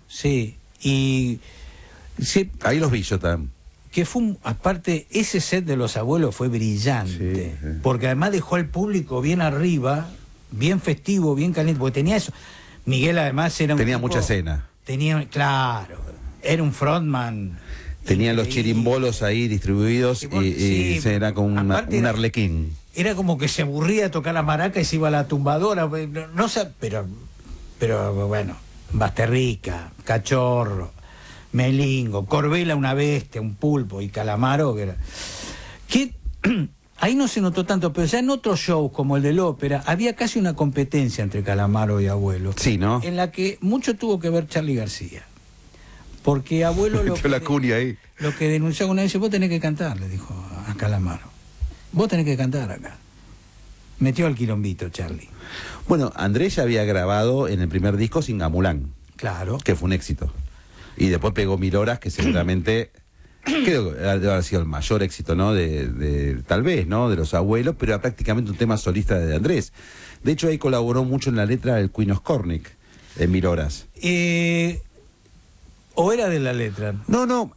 sí. Y sí, ahí los vi yo también. que fue aparte, ese set de Los Abuelos fue brillante, Sí. porque además dejó al público bien arriba, bien festivo, bien caliente, porque tenía eso. Miguel además era un Tenía tipo, mucha escena. Claro, era un frontman. Tenía los increíble. chirimbolos ahí distribuidos Sí, y era como aparte un arlequín. Era como que se aburría de tocar la maraca y se iba a la tumbadora, no sé, pero bueno, Basterrica, Cachorro, Melingo, Corbela una bestia, un pulpo, y Calamaro, que ahí no se notó tanto, pero ya en otros shows como el del ópera había casi una competencia entre Calamaro y Abuelo, Sí, ¿no? en la que mucho tuvo que ver Charly García, porque Abuelo Metió la cuña ahí. lo que denunció una vez, vos tenés que cantar, le dijo a Calamaro, vos tenés que cantar acá. Metió al quilombito Charly. Bueno, Andrés ya había grabado en el primer disco Singamulán, Claro. que fue un éxito. Y después pegó 1000 horas, que seguramente creo que debe haber sido el mayor éxito, ¿no? Tal vez, ¿no? De Los Abuelos, pero era prácticamente un tema solista de Andrés. De hecho, ahí colaboró mucho en la letra del Queen Oscornik, en 1000 horas. ¿O era de la letra? No, no,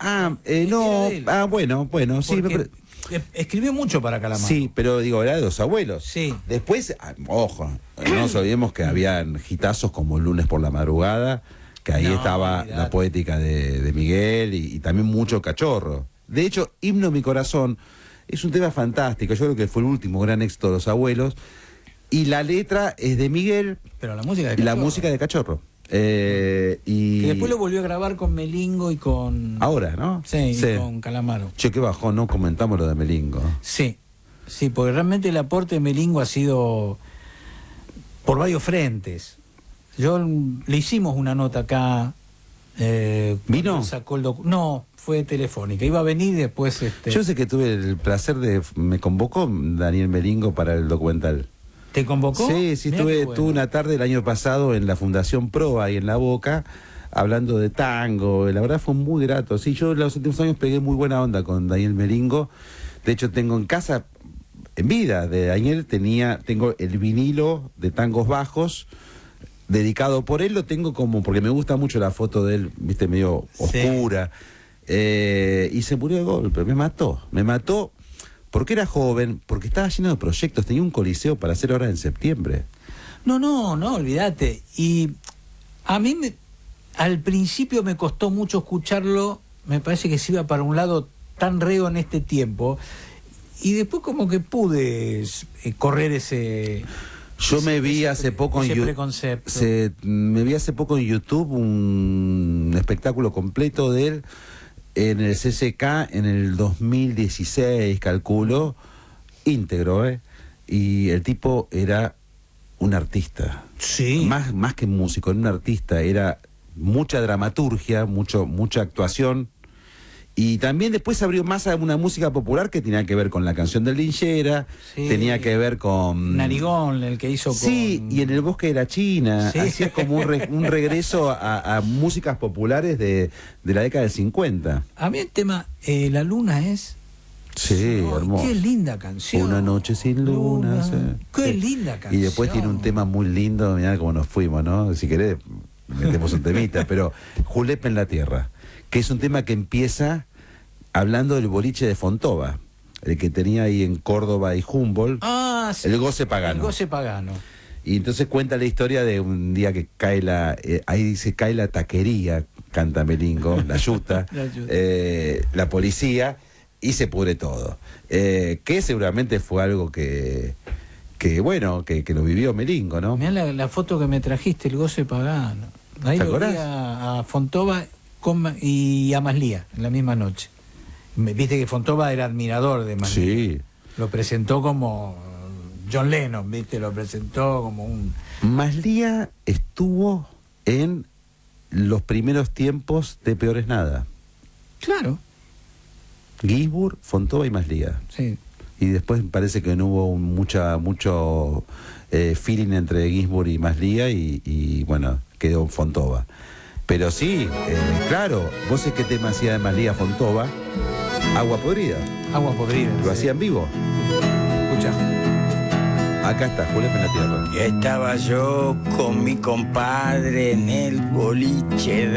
bueno, sí. Porque escribió mucho para Calamaro. Sí, pero digo, era de Los Abuelos. Sí. Después, ojo, no nos olvidemos que habían hitazos como Lunes por la Madrugada, que ahí estaba olvidate. la poética de Miguel y también mucho Cachorro. De hecho, Himno a mi corazón es un tema fantástico. Yo creo que fue el último gran éxito de Los Abuelos. Y la letra es de Miguel. Pero la música de y Cachorro. la música de Cachorro. Y que después lo volvió a grabar con Melingo y con... Ahora, ¿no? Sí, y con Calamaro. Che, qué bajón, no comentamos lo de Melingo. Sí, porque realmente el aporte de Melingo ha sido por varios frentes. Le hicimos una nota acá. ¿Vino? No, fue telefónica. Iba a venir y después... Yo sé que tuve el placer me convocó Daniel Melingo para el documental. ¿Te convocó? Sí, tuve una tarde el año pasado en la Fundación Pro, ahí en La Boca, hablando de tango. La verdad fue muy grato. Sí, yo en los últimos años pegué muy buena onda con Daniel Melingo. De hecho, tengo en casa, en vida de Daniel, tengo el vinilo de Tangos Bajos, dedicado por él, lo tengo como, porque me gusta mucho la foto de él, viste, medio oscura. Y se murió de golpe, me mató. Porque era joven, porque estaba lleno de proyectos, tenía un coliseo para hacer ahora en septiembre. No, olvídate. Y a mí al principio me costó mucho escucharlo, me parece que se iba para un lado tan reo en este tiempo, y después como que pude correr ese... Yo me vi hace poco en YouTube un espectáculo completo de él en el CCK en el 2016, calculo, íntegro, y el tipo era un artista. Sí. Más que músico, era un artista, era mucha dramaturgia, mucha actuación. Y también después abrió más a una música popular que tenía que ver con la canción del Linchera, tenía que ver con... Narigón, el que hizo con... Sí, y en el Bosque de la China, hacía como un regreso a músicas populares de la década del 50. A mí el tema, La Luna es... Sí, hermoso. Qué linda canción. Una noche sin luna. Qué linda canción. Y después tiene un tema muy lindo, mirá cómo nos fuimos, ¿no? Si querés, metemos un temita, pero Julepe en la Tierra, que es un tema que empieza hablando del boliche de Fontova, el que tenía ahí en Córdoba y Humboldt, el Goce Pagano. El Goce Pagano. Y entonces cuenta la historia de un día que cae ahí dice, cae la taquería, canta Melingo, la yuta, la policía, y se pudre todo. Que seguramente fue algo que lo vivió Melingo, ¿no? Mirá la foto que me trajiste, el Goce Pagano. Ahí ¿Te lo acordás? vi a Fontova y a Maslía en la misma noche. Viste que Fontova era admirador de Maslía. Sí. Lo presentó como John Lennon, viste, lo presentó como un... Maslía estuvo en los primeros tiempos de Peor es Nada. Claro. Ginsburg, Fontova y Maslía. Sí. Y después parece que no hubo mucho feeling entre Ginsburg y Maslía y bueno, quedó Fontova. Pero sí, claro, vos sé qué tema hacía de Maslía Fontova. Agua Podrida. Agua Podrida. ¿Lo hacía en vivo? Escucha. Acá está, Julepe en la Tierra. Estaba yo con mi compadre en el boliche